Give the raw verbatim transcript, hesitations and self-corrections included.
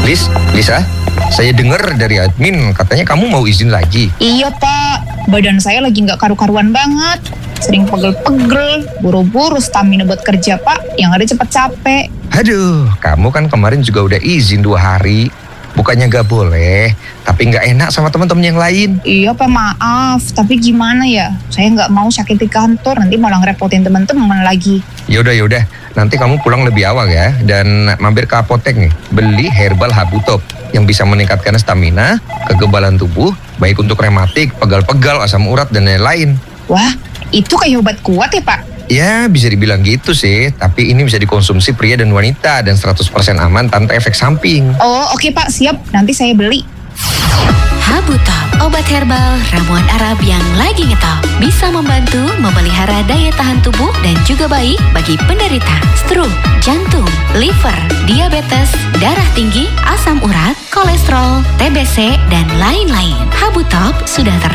Lis, Lisa, saya dengar dari admin katanya kamu mau izin lagi. Iya Pak, badan saya lagi nggak karu-karuan banget. Sering pegel-pegel, buru-buru stamina buat kerja Pak, yang ada cepet capek. Aduh, kamu kan kemarin juga udah izin dua hari. Bukannya gak boleh, tapi gak enak sama teman-teman yang lain. Iya Pak, maaf, tapi gimana ya? Saya nggak mau sakit di kantor, nanti malah ngerepotin teman-teman lagi. Yaudah, yaudah, nanti kamu pulang lebih awal ya, dan mampir ke apotek nih, beli herbal Habutop yang bisa meningkatkan stamina, kekebalan tubuh, baik untuk rematik, pegal-pegal, asam urat, dan lain-lain. Wah, itu kayak obat kuat ya Pak? Ya, bisa dibilang gitu sih, tapi ini bisa dikonsumsi pria dan wanita dan seratus persen aman tanpa efek samping. Oh, oke Pak, siap. Nanti saya beli. Habutop, obat herbal ramuan Arab yang lagi ngetop. Bisa membantu memelihara daya tahan tubuh dan juga baik bagi penderita stroke, jantung, liver, diabetes, darah tinggi, asam urat, kolesterol, T B C, dan lain-lain. Habutop sudah ter